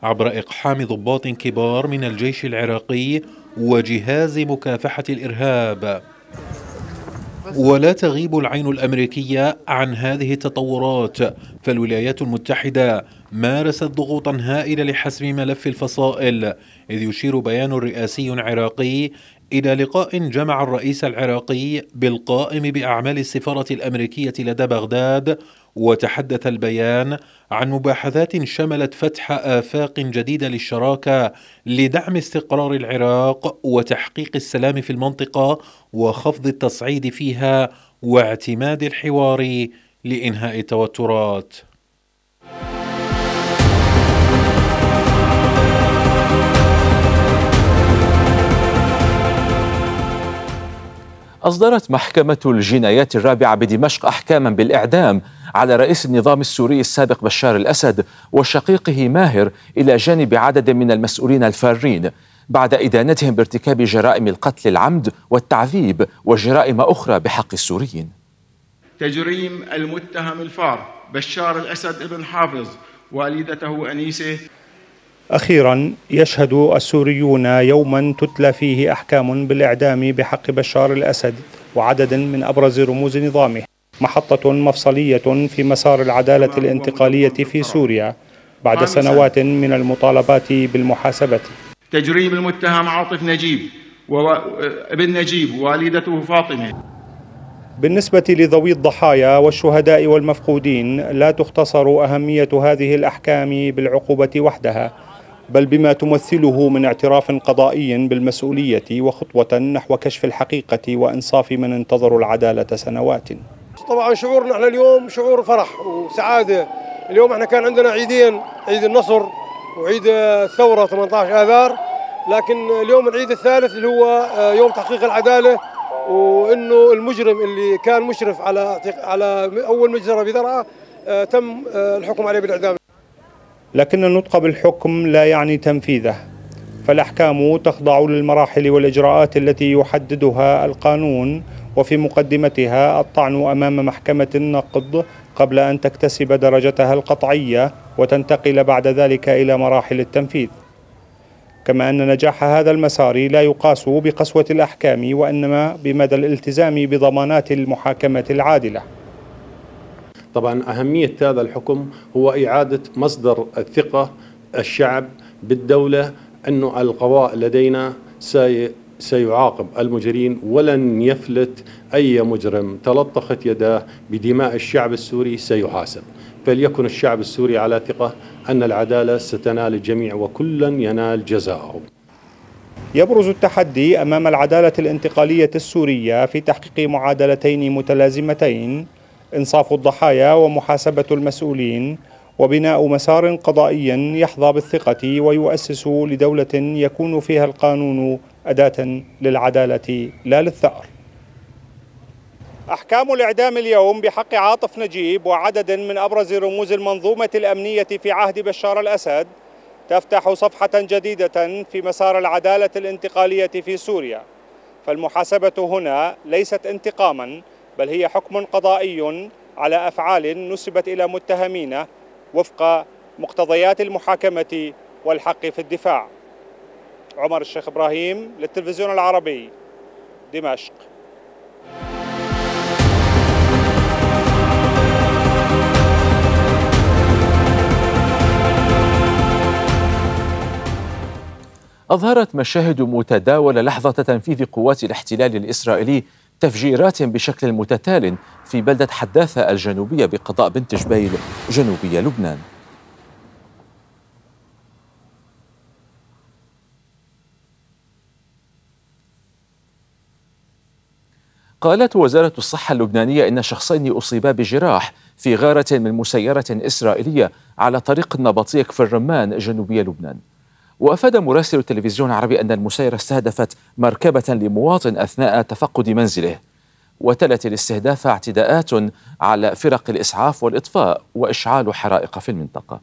عبر إقحام ضباط كبار من الجيش العراقي وجهاز مكافحة الإرهاب. ولا تغيب العين الأمريكية عن هذه التطورات، فالولايات المتحدة مارست ضغوطا هائلة لحسم ملف الفصائل، إذ يشير بيان رئاسي عراقي إلى لقاء جمع الرئيس العراقي بالقائم بأعمال السفارة الأمريكية لدى بغداد، وتحدث البيان عن مباحثات شملت فتح آفاق جديدة للشراكة لدعم استقرار العراق وتحقيق السلام في المنطقة وخفض التصعيد فيها واعتماد الحوار لإنهاء التوترات. أصدرت محكمة الجنايات الرابعة بدمشق أحكاما بالإعدام على رئيس النظام السوري السابق بشار الأسد وشقيقه ماهر إلى جانب عدد من المسؤولين الفارين بعد إدانتهم بارتكاب جرائم القتل العمد والتعذيب وجرائم أخرى بحق السوريين. تجريم المتهم الفار بشار الأسد ابن حافظ والدته أنيسة. أخيرا يشهد السوريون يوما تتلى فيه أحكام بالإعدام بحق بشار الأسد وعدد من أبرز رموز نظامه، محطة مفصلية في مسار العدالة الانتقالية في سوريا بعد سنوات من المطالبات بالمحاسبة. تجريم المتهم عاطف نجيب وابن نجيب والدته فاطمة. بالنسبة لذوي الضحايا والشهداء والمفقودين لا تختصر أهمية هذه الأحكام بالعقوبة وحدها، بل بما تمثله من اعتراف قضائي بالمسؤولية وخطوة نحو كشف الحقيقة وإنصاف من انتظروا العدالة سنوات. طبعا شعورنا احنا اليوم شعور فرح وسعادة. اليوم احنا كان عندنا عيدين، عيد النصر وعيد الثورة 18 آذار، لكن اليوم العيد الثالث اللي هو يوم تحقيق العدالة، وانه المجرم اللي كان مشرف على اول مجزرة بذرعة تم الحكم عليه بالإعدام. لكن النطق بالحكم لا يعني تنفيذه، فالأحكام تخضع للمراحل والإجراءات التي يحددها القانون، وفي مقدمتها الطعن أمام محكمة النقض قبل أن تكتسب درجتها القطعية وتنتقل بعد ذلك إلى مراحل التنفيذ. كما أن نجاح هذا المسار لا يقاس بقسوة الأحكام، وإنما بمدى الالتزام بضمانات المحاكمة العادلة. طبعا أهمية هذا الحكم هو إعادة مصدر الثقة الشعب بالدولة، أنه القضاء لدينا سيعاقب المجرمين، ولن يفلت أي مجرم تلطخت يداه بدماء الشعب السوري سيحاسب. فليكن الشعب السوري على ثقة أن العدالة ستنال الجميع وكلا ينال جزاءه. يبرز التحدي أمام العدالة الانتقالية السورية في تحقيق معادلتين متلازمتين: إنصاف الضحايا ومحاسبة المسؤولين، وبناء مسار قضائي يحظى بالثقة ويؤسس لدولة يكون فيها القانون أداة للعدالة لا للثأر. أحكام الإعدام اليوم بحق عاطف نجيب وعدد من أبرز رموز المنظومة الأمنية في عهد بشار الأسد تفتح صفحة جديدة في مسار العدالة الانتقالية في سوريا، فالمحاسبة هنا ليست انتقاما، بل هي حكم قضائي على أفعال نسبت إلى متهمين وفق مقتضيات المحاكمة والحق في الدفاع. عمر الشيخ إبراهيم للتلفزيون العربي، دمشق. أظهرت مشاهد متداولة لحظة تنفيذ قوات الاحتلال الإسرائيلي تفجيرات بشكل متتال في بلدة حداثة الجنوبية بقضاء بنت جبيل جنوبية لبنان. قالت وزارة الصحة اللبنانية إن شخصين أصيبا بجراح في غارة من مسيرة إسرائيلية على طريق النبطية كفر الرمان جنوبية لبنان. وأفاد مراسل التلفزيون العربي أن المسيرة استهدفت مركبة لمواطن أثناء تفقد منزله، وتلت الاستهداف اعتداءات على فرق الإسعاف والإطفاء وإشعال حرائق في المنطقة.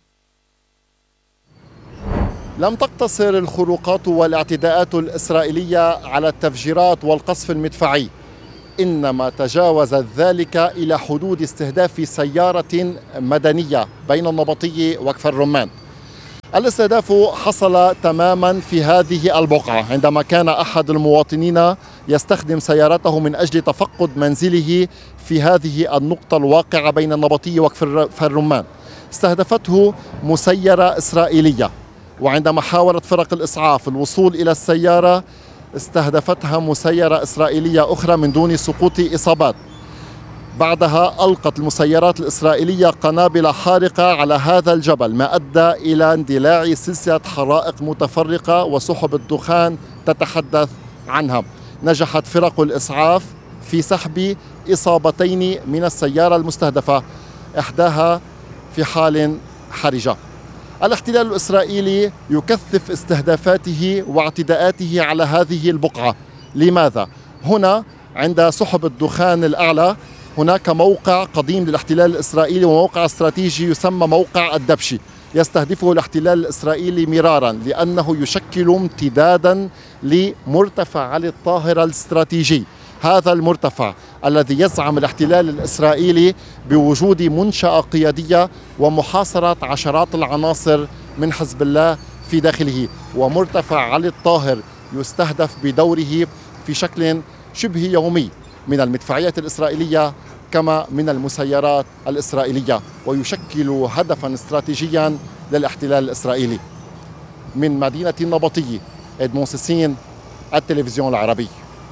لم تقتصر الخروقات والاعتداءات الإسرائيلية على التفجيرات والقصف المدفعي، إنما تجاوزت ذلك إلى حدود استهداف سيارة مدنية بين النبطية وكفر الرمان. الاستهداف حصل تماما في هذه البقعة عندما كان أحد المواطنين يستخدم سيارته من أجل تفقد منزله في هذه النقطة الواقعة بين النبطية وكفر الرمان. استهدفته مسيرة إسرائيلية، وعندما حاولت فرق الإسعاف الوصول إلى السيارة استهدفتها مسيرة إسرائيلية أخرى من دون سقوط إصابات. بعدها ألقت المسيرات الإسرائيلية قنابل حارقة على هذا الجبل، ما أدى إلى اندلاع سلسلة حرائق متفرقة وسحب الدخان تتحدث عنها. نجحت فرق الإسعاف في سحب إصابتين من السيارة المستهدفة، إحداها في حال حرجة. الاحتلال الإسرائيلي يكثف استهدافاته واعتداءاته على هذه البقعة. لماذا؟ هنا عند سحب الدخان الأعلى هناك موقع قديم للاحتلال الإسرائيلي وموقع استراتيجي يسمى موقع الدبشي، يستهدفه الاحتلال الإسرائيلي مرارا لأنه يشكل امتدادا لمرتفع علي الطاهرة الاستراتيجي. هذا المرتفع الذي يزعم الاحتلال الإسرائيلي بوجود منشأة قيادية ومحاصرة عشرات العناصر من حزب الله في داخله، ومرتفع علي الطاهر يستهدف بدوره في شكل شبه يومي من المدفعية الإسرائيلية كما من المسيرات الإسرائيلية، ويشكل هدفا استراتيجيا للاحتلال الإسرائيلي. من مدينة النبطية، إدمون سيسين، التلفزيون العربي.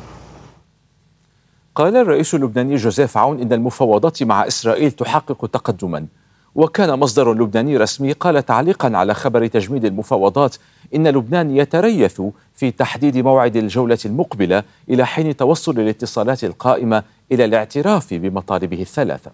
قال الرئيس اللبناني جوزيف عون إن المفاوضات مع إسرائيل تحقق تقدما. وكان مصدر لبناني رسمي قال تعليقا على خبر تجميد المفاوضات إن لبنان يتريث في تحديد موعد الجولة المقبلة إلى حين توصل الاتصالات القائمة إلى الاعتراف بمطالبه الثلاثة.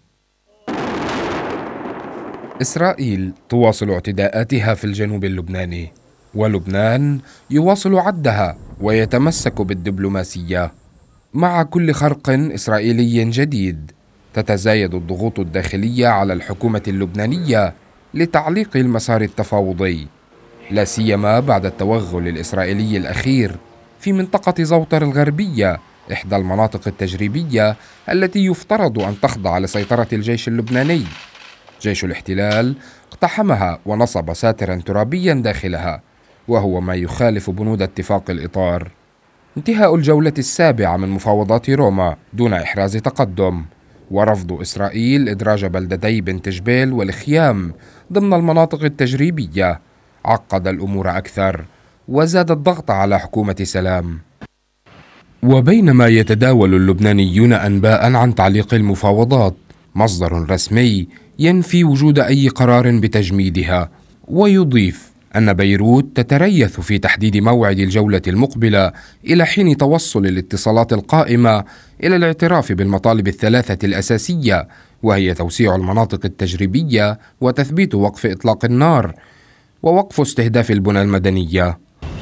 إسرائيل تواصل اعتداءاتها في الجنوب اللبناني، ولبنان يواصل عدها ويتمسك بالدبلوماسية. مع كل خرق إسرائيلي جديد تتزايد الضغوط الداخلية على الحكومة اللبنانية لتعليق المسار التفاوضي، لا سيما بعد التوغل الإسرائيلي الأخير في منطقة زوطر الغربية، إحدى المناطق التجريبية التي يفترض أن تخضع لسيطرة الجيش اللبناني. جيش الاحتلال اقتحمها ونصب ساترا ترابيا داخلها، وهو ما يخالف بنود اتفاق الإطار. انتهاء الجولة السابعة من مفاوضات روما دون إحراز تقدم، ورفض إسرائيل إدراج بلدتي بنت جبيل والخيام ضمن المناطق التجريبية عقد الأمور أكثر وزاد الضغط على حكومة سلام. وبينما يتداول اللبنانيون أنباء عن تعليق المفاوضات، مصدر رسمي ينفي وجود أي قرار بتجميدها، ويضيف أن بيروت تتريث في تحديد موعد الجولة المقبلة إلى حين توصل الاتصالات القائمة إلى الاعتراف بالمطالب الثلاثة الأساسية، وهي توسيع المناطق التجريبية وتثبيت وقف إطلاق النار ووقف استهداف البنى المدنية.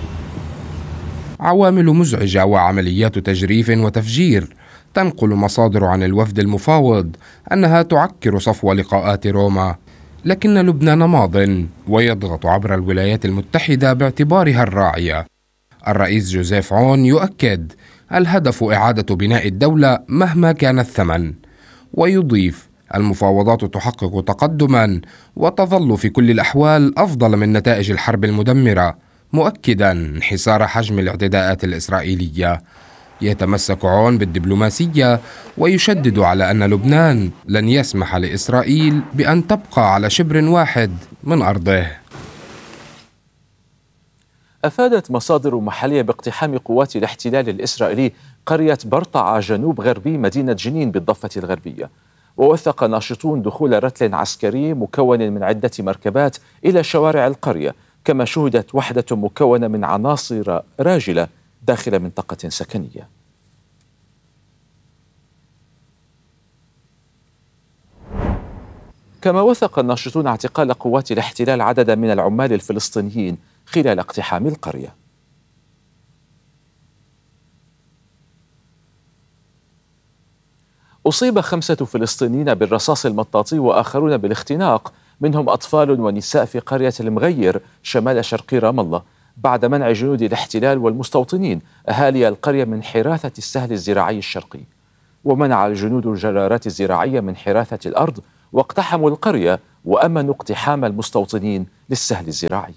عوامل مزعجة وعمليات تجريف وتفجير تنقل مصادر عن الوفد المفاوض أنها تعكر صفو لقاءات روما، لكن لبنان ماض ويضغط عبر الولايات المتحدة باعتبارها الراعية. الرئيس جوزيف عون يؤكد الهدف إعادة بناء الدولة مهما كان الثمن، ويضيف المفاوضات تحقق تقدما وتظل في كل الأحوال أفضل من نتائج الحرب المدمرة، مؤكدا انحسار حجم الاعتداءات الإسرائيلية. يتمسك عون بالدبلوماسية ويشدد على أن لبنان لن يسمح لإسرائيل بأن تبقى على شبر واحد من أرضه. أفادت مصادر محلية باقتحام قوات الاحتلال الإسرائيلي قرية برطعة جنوب غربي مدينة جنين بالضفة الغربية. ووثق ناشطون دخول رتل عسكري مكون من عدة مركبات إلى شوارع القرية، كما شهدت وحدة مكونة من عناصر راجلة داخل منطقة سكنية. كما وثق الناشطون اعتقال قوات الاحتلال عددا من العمال الفلسطينيين خلال اقتحام القرية. أصيب 5 فلسطينيين بالرصاص المطاطي وآخرون بالاختناق، منهم أطفال ونساء في قرية المغير شمال شرقي رام الله، بعد منع جنود الاحتلال والمستوطنين أهالي القرية من حراثة السهل الزراعي الشرقي. ومنع الجنود الجرارات الزراعية من حراثة الأرض واقتحموا القرية وأمنوا اقتحام المستوطنين للسهل الزراعي.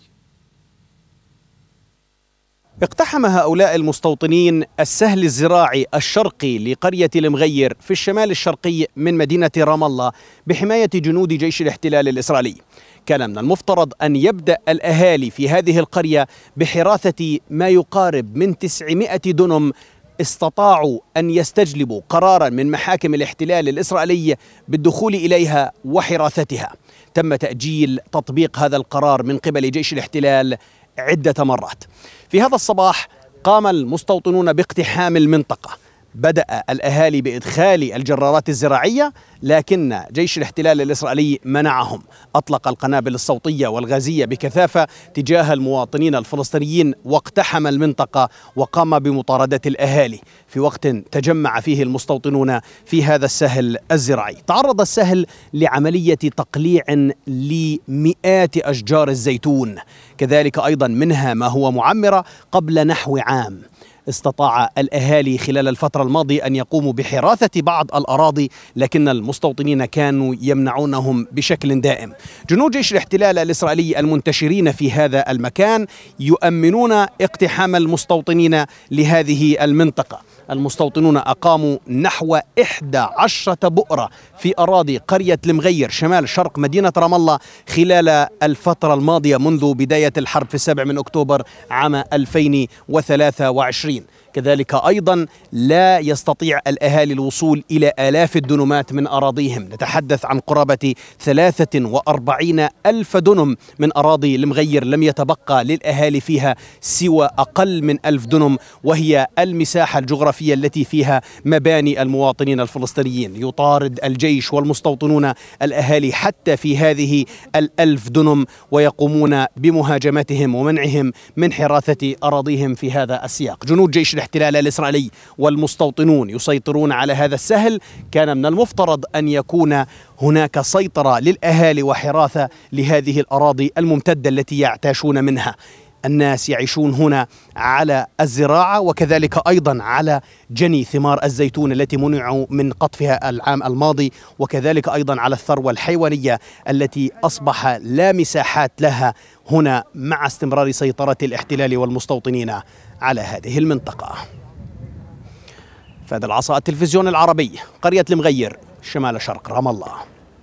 اقتحم هؤلاء المستوطنين السهل الزراعي الشرقي لقرية المغير في الشمال الشرقي من مدينة رام الله بحماية جنود جيش الاحتلال الإسرائيلي. كان من المفترض أن يبدأ الأهالي في هذه القرية بحراثة ما يقارب من 900 دنم. استطاعوا أن يستجلبوا قرارا من محاكم الاحتلال الإسرائيلي بالدخول إليها وحراثتها. تم تأجيل تطبيق هذا القرار من قبل جيش الاحتلال عدة مرات. في هذا الصباح قام المستوطنون باقتحام المنطقة. بدأ الأهالي بإدخال الجرارات الزراعية، لكن جيش الاحتلال الإسرائيلي منعهم. أطلق القنابل الصوتية والغازية بكثافة تجاه المواطنين الفلسطينيين واقتحم المنطقة وقام بمطاردة الأهالي في وقت تجمع فيه المستوطنون في هذا السهل الزراعي. تعرض السهل لعملية تقليع لمئات أشجار الزيتون، كذلك أيضا منها ما هو معمرة قبل نحو عام. استطاع الأهالي خلال الفترة الماضية أن يقوموا بحراثة بعض الأراضي، لكن المستوطنين كانوا يمنعونهم بشكل دائم. جنود جيش الاحتلال الإسرائيلي المنتشرين في هذا المكان يؤمنون اقتحام المستوطنين لهذه المنطقة. المستوطنون أقاموا نحو 11 بؤرة في أراضي قرية المغير شمال شرق مدينة رام الله خلال الفترة الماضية منذ بداية الحرب في 7 من أكتوبر عام 2023. كذلك أيضا لا يستطيع الأهالي الوصول إلى آلاف الدنمات من أراضيهم. نتحدث عن قرابة 43 ألف دنم من أراضي المغير لم يتبقى للأهالي فيها سوى أقل من 1000 دنم، وهي المساحة الجغرافية التي فيها مباني المواطنين الفلسطينيين. يطارد الجيش والمستوطنون الأهالي حتى في هذه 1000 دنم ويقومون بمهاجمتهم ومنعهم من حراثة أراضيهم في هذا السياق. جنود جيش الاحتلال الإسرائيلي والمستوطنون يسيطرون على هذا السهل. كان من المفترض أن يكون هناك سيطرة للأهالي وحراثة لهذه الأراضي الممتدة التي يعتاشون منها. الناس يعيشون هنا على الزراعة وكذلك أيضا على جني ثمار الزيتون التي منعوا من قطفها العام الماضي، وكذلك أيضا على الثروة الحيوانية التي أصبح لا مساحات لها هنا مع استمرار سيطرة الاحتلال والمستوطنين على هذه المنطقة. فهذا العصا التلفزيون العربي، قرية المغير شمال شرق رام الله.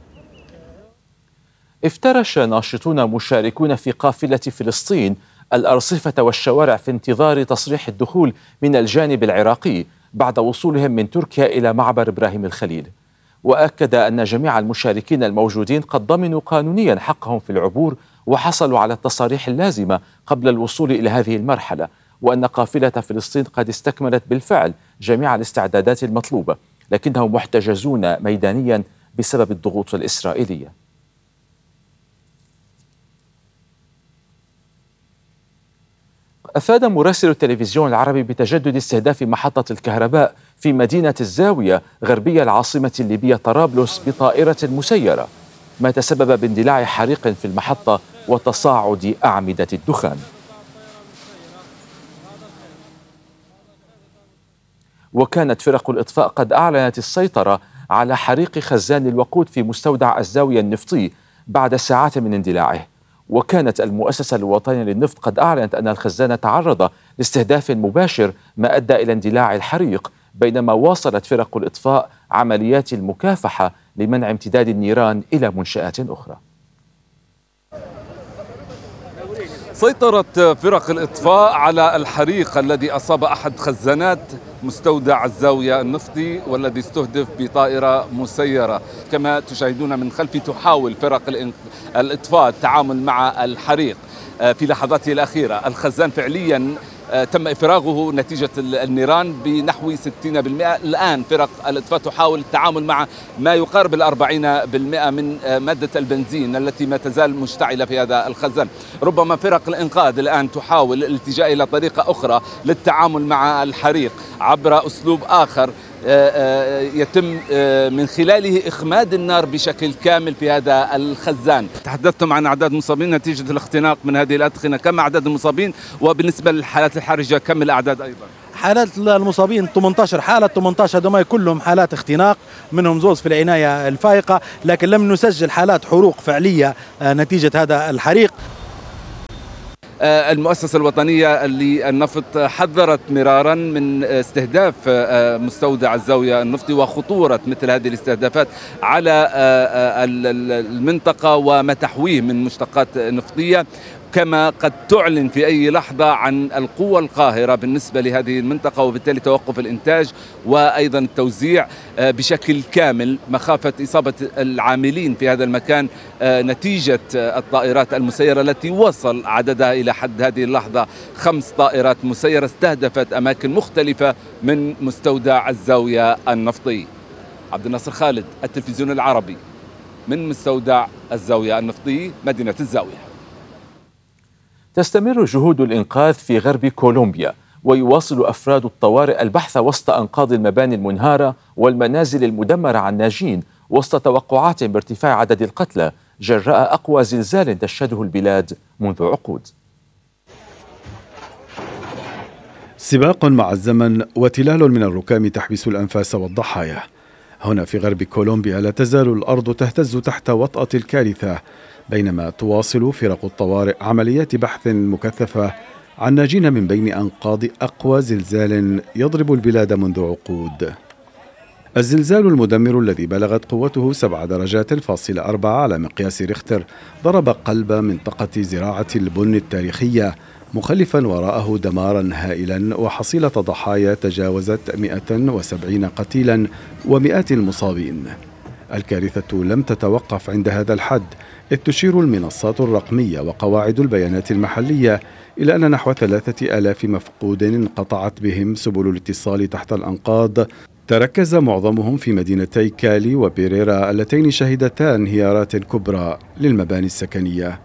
افترش ناشطون مشاركون في قافلة فلسطين الأرصفة والشوارع في انتظار تصريح الدخول من الجانب العراقي بعد وصولهم من تركيا إلى معبر إبراهيم الخليل. وأكد أن جميع المشاركين الموجودين قد ضمنوا قانونيا حقهم في العبور وحصلوا على التصاريح اللازمة قبل الوصول إلى هذه المرحلة، وأن قافلة فلسطين قد استكملت بالفعل جميع الاستعدادات المطلوبة، لكنهم محتجزون ميدانيا بسبب الضغوط الإسرائيلية. أفاد مراسل التلفزيون العربي بتجدد استهداف محطة الكهرباء في مدينة الزاوية غربية العاصمة الليبية طرابلس بطائرة مسيرة، ما تسبب باندلاع حريق في المحطة وتصاعد أعمدة الدخان. وكانت فرق الإطفاء قد أعلنت السيطرة على حريق خزان الوقود في مستودع الزاوية النفطي بعد ساعات من اندلاعه. وكانت المؤسسة الوطنية للنفط قد أعلنت أن الخزان تعرض لاستهداف مباشر ما أدى إلى اندلاع الحريق، بينما واصلت فرق الإطفاء عمليات المكافحة لمنع امتداد النيران إلى منشآت أخرى. سيطرت فرق الإطفاء على الحريق الذي أصاب أحد خزانات مستودع الزاوية النفطي والذي استهدف بطائرة مسيرة. كما تشاهدون من خلفي تحاول فرق الإطفاء التعامل مع الحريق في لحظاته الأخيرة. الخزان فعليا تم إفراغه نتيجة النيران بنحو 60%. الآن فرق الإطفاء تحاول التعامل مع ما يقارب 40% من مادة البنزين التي ما تزال مشتعلة في هذا الخزان. ربما فرق الإنقاذ الآن تحاول الالتجاء إلى طريقة أخرى للتعامل مع الحريق عبر أسلوب آخر يتم من خلاله إخماد النار بشكل كامل في هذا الخزان. تحدثتم عن أعداد المصابين نتيجة الاختناق من هذه الأدخنة، كم أعداد المصابين؟ وبالنسبة للحالات الحرجة كم الأعداد أيضا؟ حالات المصابين 18 حالة، 18 هذول كلهم حالات اختناق، منهم زوز في العناية الفائقة، لكن لم نسجل حالات حروق فعلية نتيجة هذا الحريق. المؤسسة الوطنية للنفط حذرت مرارا من استهداف مستودع الزاوية النفطي وخطورة مثل هذه الاستهدافات على المنطقة وما تحويه من مشتقات نفطية، كما قد تعلن في أي لحظة عن القوة القاهرة بالنسبة لهذه المنطقة، وبالتالي توقف الإنتاج وأيضا التوزيع بشكل كامل مخافة إصابة العاملين في هذا المكان نتيجة الطائرات المسيرة التي وصل عددها إلى حد هذه اللحظة 5 طائرات مسيرة استهدفت أماكن مختلفة من مستودع الزاوية النفطي. عبد الناصر خالد، التلفزيون العربي، من مستودع الزاوية النفطي، مدينة الزاوية. تستمر جهود الإنقاذ في غرب كولومبيا، ويواصل أفراد الطوارئ البحث وسط أنقاض المباني المنهارة والمنازل المدمرة عن ناجين، وسط توقعات بارتفاع عدد القتلى جراء أقوى زلزال تشهده البلاد منذ عقود. سباق مع الزمن وتلال من الركام تحبس الأنفاس والضحايا. هنا في غرب كولومبيا لا تزال الأرض تهتز تحت وطأة الكارثة، بينما تواصل فرق الطوارئ عمليات بحث مكثفة عن ناجين من بين أنقاض أقوى زلزال يضرب البلاد منذ عقود. الزلزال المدمر الذي بلغت قوته 7 درجات فاصلة 4 على مقياس ريختر ضرب قلب منطقة زراعة البن التاريخية، مخلفا وراءه دمارا هائلا وحصيلة ضحايا تجاوزت 170 قتيلا ومئات المصابين. الكارثة لم تتوقف عند هذا الحد، إذ تشير المنصات الرقمية وقواعد البيانات المحلية إلى أن نحو 3000 مفقود انقطعت بهم سبل الاتصال تحت الأنقاض، تركز معظمهم في مدينتي كالي وبيريرا اللتين شهدتا انهيارات كبرى للمباني السكنية.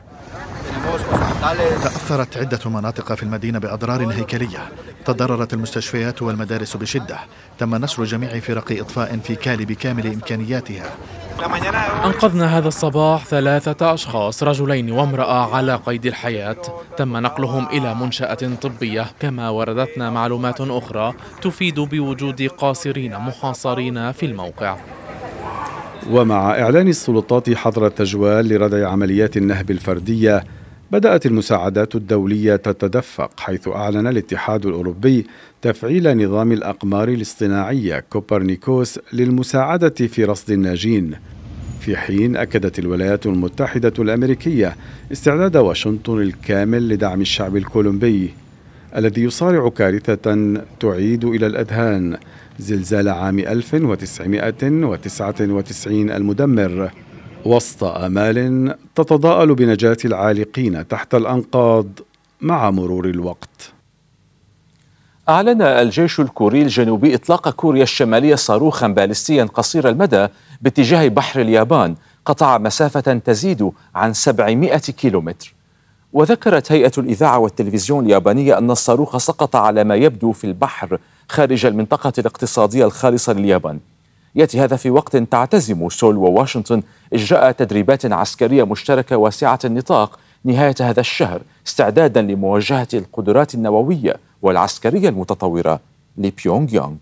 تأثرت عدة مناطق في المدينة بأضرار هيكلية، تضررت المستشفيات والمدارس بشدة. تم نشر جميع فرق إطفاء في كالي بكامل إمكانياتها. أنقذنا هذا الصباح 3 أشخاص، رجلين وامرأة على قيد الحياة، تم نقلهم إلى منشأة طبية. كما وردتنا معلومات أخرى تفيد بوجود قاصرين محاصرين في الموقع. ومع إعلان السلطات حظر التجوال لردع عمليات النهب الفردية، بدأت المساعدات الدولية تتدفق، حيث أعلن الاتحاد الأوروبي تفعيل نظام الأقمار الاصطناعية كوبرنيكوس للمساعدة في رصد الناجين، في حين أكدت الولايات المتحدة الأمريكية استعداد واشنطن الكامل لدعم الشعب الكولومبي الذي يصارع كارثة تعيد إلى الأذهان زلزال عام 1999 المدمر، وسط آمال تتضاءل بنجاة العالقين تحت الأنقاض مع مرور الوقت. أعلن الجيش الكوري الجنوبي إطلاق كوريا الشمالية صاروخا باليستيا قصير المدى باتجاه بحر اليابان قطع مسافة تزيد عن 700 كيلومتر. وذكرت هيئة الإذاعة والتلفزيون اليابانية أن الصاروخ سقط على ما يبدو في البحر خارج المنطقة الاقتصادية الخالصة لليابان. يأتي هذا في وقت تعتزم سول وواشنطن إجراء تدريبات عسكرية مشتركة واسعة النطاق نهاية هذا الشهر، استعدادا لمواجهة القدرات النووية والعسكرية المتطورة لبيونغ يونغ.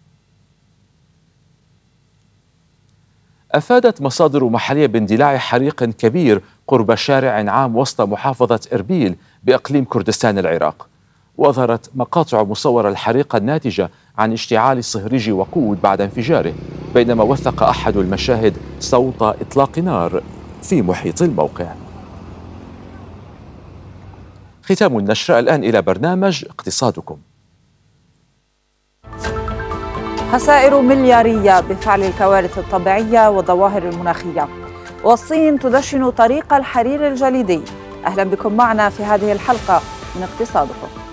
أفادت مصادر محلية باندلاع حريق كبير قرب شارع عام وسط محافظة إربيل بإقليم كردستان العراق. وأظهرت مقاطع مصورة الحريق الناتجة عن اشتعال صهريج وقود بعد انفجاره، بينما وثق أحد المشاهد صوت إطلاق نار في محيط الموقع. ختام النشر. الآن إلى برنامج اقتصادكم. خسائر مليارية بفعل الكوارث الطبيعية والظواهر المناخية، والصين تدشن طريق الحرير الجليدي. أهلا بكم معنا في هذه الحلقة من اقتصادكم.